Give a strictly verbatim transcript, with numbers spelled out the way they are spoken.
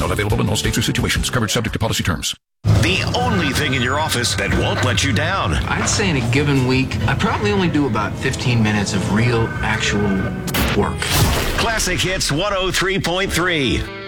Not available in all states or situations. Coverage subject to policy terms. The only thing in your office that won't let you down. I'd say in a given week, I probably only do about fifteen minutes of real, actual work. Classic Hits one oh three point three.